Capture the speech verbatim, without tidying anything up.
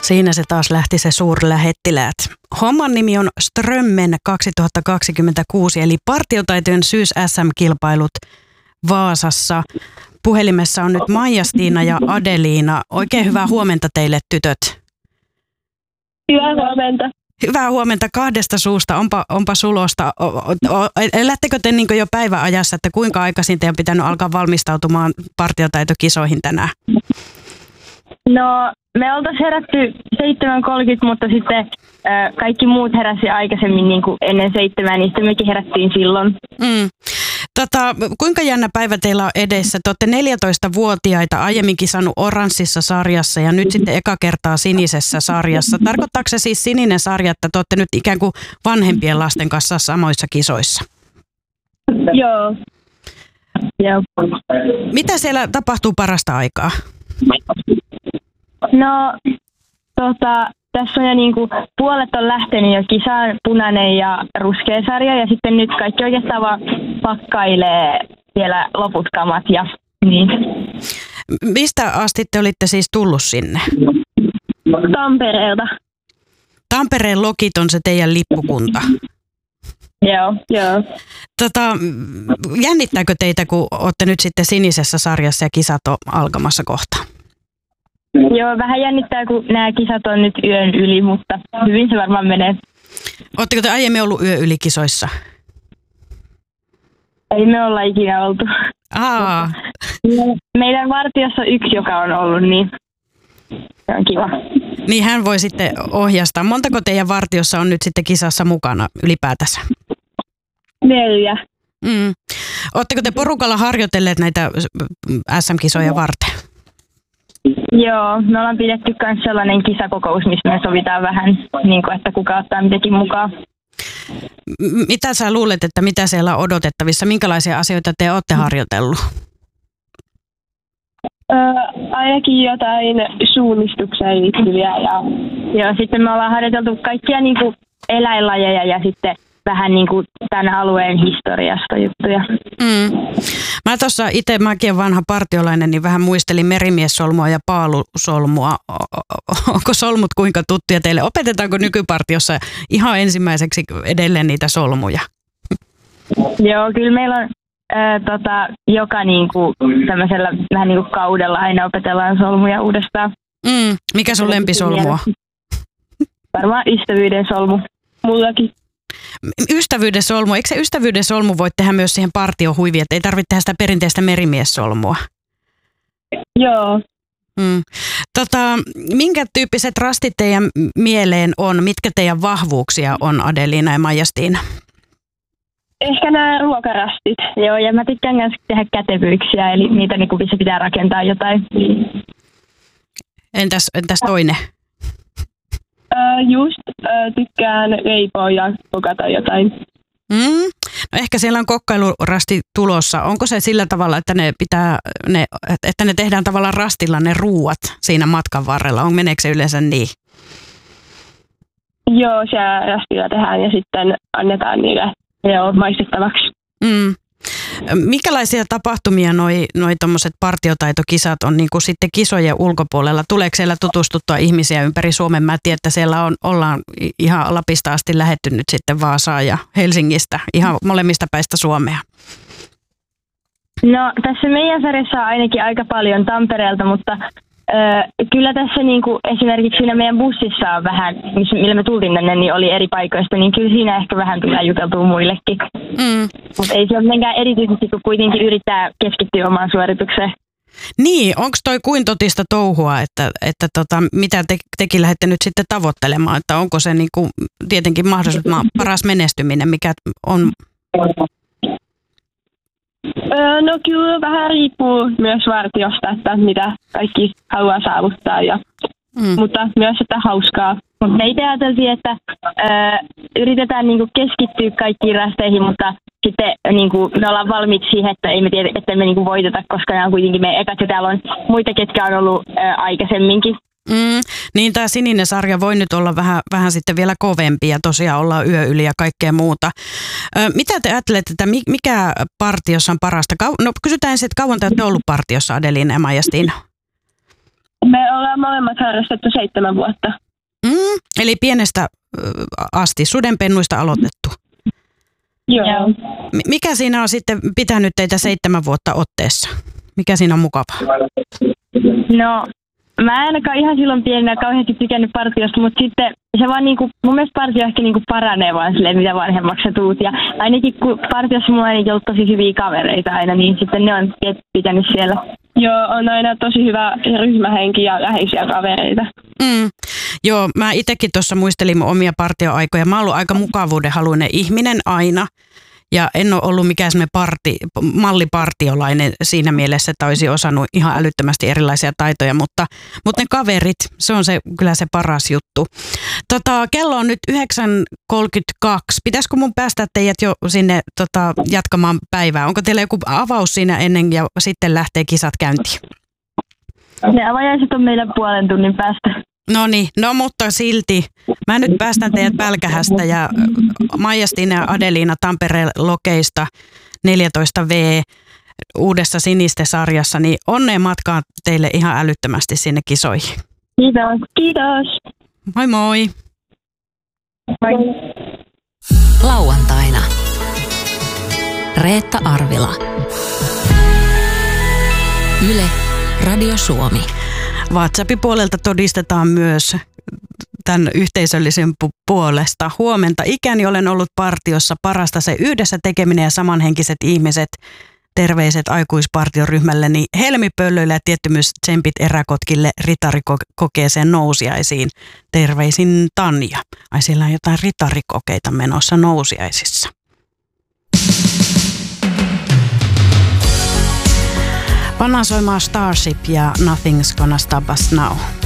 Siinä se taas lähti se suurlähettiläät. Homman nimi on Strömmen kaksituhattakaksikymmentäkuusi eli partiotaitojen syys-äs äm-kilpailut Vaasassa. Puhelimessa on nyt Maija-Stiina ja Adeliina. Oikein hyvää huomenta teille tytöt. Hyvää huomenta. Hyvää huomenta kahdesta suusta. Onpa, onpa sulosta. O, o, o, elättekö te niin jo päiväajassa, että kuinka aikaisin teidän pitänyt alkaa valmistautumaan partiotaitokisoihin tänään? No, me oltaisiin herätty seitsemän kolmekymmentä, mutta sitten äh, kaikki muut heräsi aikaisemmin niin kuin ennen seitsemää, niin sitten mekin herättiin silloin. Mm. Tota, kuinka jännä päivä teillä on edessä? Te olette neljätoistavuotiaita, aiemminkin saanut oranssissa sarjassa ja nyt sitten eka kertaa sinisessä sarjassa. Tarkoittaako se siis sininen sarja, että te olette nyt ikään kuin vanhempien lasten kanssa samoissa kisoissa? Joo. Joo. Mitä siellä tapahtuu parasta aikaa? No, tota, tässä on jo niinku, puolet on lähtenyt jo kisaan, punainen ja ruskea sarja, ja sitten nyt kaikki oikeastaan vaan pakkailee vielä loput kamat ja niin. Mistä asti te olitte siis tullut sinne? Tampereelta. Tampereen Lokit on se teidän lippukunta. Joo, joo. Tota, jännittääkö teitä, kun olette nyt sitten sinisessä sarjassa ja kisat on alkamassa kohta? Joo, vähän jännittää, kun nämä kisat on nyt yön yli, mutta hyvin se varmaan menee. Oletteko te aiemmin ollut yö yli kisoissa? Ei me olla ikinä oltu. Aa. Meidän vartiossa on yksi, joka on ollut, niin se on kiva. Niin hän voi sitten ohjastaa. Montako teidän vartiossa on nyt sitten kisassa mukana ylipäätänsä? Neljä. Mm. Oletteko te porukalla harjoitelleet näitä äs äm-kisoja varten? Joo, me ollaan pidetty myös sellainen kisakokous, missä me sovitaan vähän, niin kuin, että kuka ottaa mitäkin mukaan. M- mitä sä luulet, että mitä siellä on odotettavissa? Minkälaisia asioita te olette harjoitellut? Öö, ainakin jotain suunnistukseen liittyviä. Ja, ja sitten me ollaan harjoiteltu kaikkia niin kuin eläinlajeja ja sitten vähän niin kuin tämän alueen historiasta juttuja. Mm. Mä tuossa itse, mäkin olen vanha partiolainen, niin vähän muistelin merimiessolmua ja paalusolmua. Onko solmut kuinka tuttuja teille? Opetetaanko nykypartiossa ihan ensimmäiseksi edelleen niitä solmuja? Joo, kyllä meillä on äh, tota, joka niinku, tämmöisellä vähän niin kuin kaudella aina opetellaan solmuja uudestaan. Mm. Mikä sun lempisolmua? Varmaan ystävyyden solmu. Mullakin. Ystävyyden solmu. Eikö se ystävyyden solmu voi tehdä myös siihen partiohuiviin, että ei tarvitse tehdä sitä perinteistä merimiessolmua? Joo. Mm. Tota, minkä tyyppiset rastit teidän mieleen on? Mitkä teidän vahvuuksia on, Adeliina ja Maija-Stiina? Ehkä nämä ruokarastit. Joo, ja mä tykkään myös tehdä kätevyyksiä, eli niitä niin missä pitää rakentaa jotain. Entäs, entäs toinen? Öö, just öö, tykkään leipoa ja kokata jotain. Mm. No ehkä siellä on kokkailurasti tulossa. Onko se sillä tavalla, että ne, pitää, ne, että ne tehdään tavallaan rastilla ne ruuat siinä matkan varrella? On, meneekö se yleensä niin? Joo, se rastilla tehdään ja sitten annetaan niille joo, maistettavaksi. Mm. Minkälaisia tapahtumia noi, noi tommoset partiotaitokisat on niin kuin sitten kisojen ulkopuolella? Tuleeko siellä tutustuttua ihmisiä ympäri Suomen? Mä tiedän, että siellä on, ollaan ihan Lapista asti lähetty nyt sitten Vaasaan ja Helsingistä, ihan molemmista päistä Suomea. No tässä meidän sarjassa on ainakin aika paljon Tampereelta, mutta Öö, kyllä tässä niinku, esimerkiksi siinä meidän bussissa on vähän, millä me tultiin tänne, niin oli eri paikoista, niin kyllä siinä ehkä vähän tulee juteltua muillekin. Mm. Mutta ei se ole mitenkään erityisesti, kun kuitenkin yrittää keskittyä omaan suoritukseen. Niin, onko toi kuin totista touhua, että, että tota, mitä te, tekin lähdette nyt sitten tavoittelemaan, että onko se niinku, tietenkin mahdollisimman paras menestyminen, mikä on? Öö, no kyllä vähän riippuu myös vartiosta, että mitä kaikki haluaa saavuttaa, ja, mm. mutta myös, että hauskaa. Mutta me itse ajateltiin, että öö, yritetään niinku keskittyä kaikkiin rasteihin, mutta sitten niinku, me ollaan valmiit siihen, että ei me tiedä, että me niinku voiteta, koska nämä on kuitenkin meidän ekat ja täällä on muita, ketkä on ollut öö, aikaisemminkin. Mm, niin tämä sininen sarja voi nyt olla vähän, vähän sitten vielä kovempi ja tosiaan ollaan yö yli ja kaikkea muuta. Ö, mitä te ajattelette, että mikä partiossa on parasta? Kau- no kysytään ensin, että kauan te olette ollut partiossa, Adeliina ja Maija-Stiina? Me ollaan molemmat harrastettu seitsemän vuotta. Mm, eli pienestä asti, sudenpennuista aloitettu. Joo. Mikä siinä on sitten pitänyt teitä seitsemän vuotta otteessa? Mikä siinä on mukavaa? No, mä en ainakaan ihan silloin pienenä kauheasti tykännyt partiosta, mutta sitten se vaan niinku, mun mielestä partio ehkä niinku paranee vaan silleen, mitä vanhemmaksi sä tuut. Ja ainakin kun partiossa mulla on ollut tosi hyviä kavereita aina, niin sitten ne on pitänyt siellä. Joo, on aina tosi hyvä ryhmähenki ja läheisiä kavereita. Mm. Joo, mä itsekin tuossa muistelin mun omia partioaikoja. Mä oon ollut aika mukavuudenhaluinen ihminen aina. Ja en ole ollut mikään semmoinen parti, mallipartiolainen siinä mielessä, että olisi osannut ihan älyttömästi erilaisia taitoja, mutta, mutta ne kaverit, se on se, kyllä se paras juttu. Tota, kello on nyt yhdeksän kolmekymmentäkaksi. Pitäisikö mun päästä teidät jo sinne tota, jatkamaan päivää? Onko teillä joku avaus siinä ennen ja sitten lähtee kisat käyntiin? Ne avajaiset on meidän puolen tunnin päästä. No niin, no mutta silti. Mä nyt päästän teidät Pälkähästä ja Maija-Stina ja Adeliina Tampereen Lokeista neljätoista V uudessa Siniste-sarjassa, niin onnea matkaa teille ihan älyttömästi sinne kisoihin. Kiitos. Kiitos. Moi moi. Moi. Lauantaina. Reetta Arvila. Yle, Radio Suomi. WhatsAppin puolelta todistetaan myös tämän yhteisöllisen pu- puolesta. Huomenta. Ikäni olen ollut partiossa, parasta se yhdessä tekeminen ja samanhenkiset ihmiset. Terveiset aikuispartioryhmälleni Helmipöllöille ja tietty myös tsempit eräkotkille ritarikokeeseen nousiaisiin. Terveisin Tanja. Ai siellä on jotain ritarikokeita menossa nousiaisissa. Pannaan soimaan Starship ja Nothing's Gonna Stop Us Now.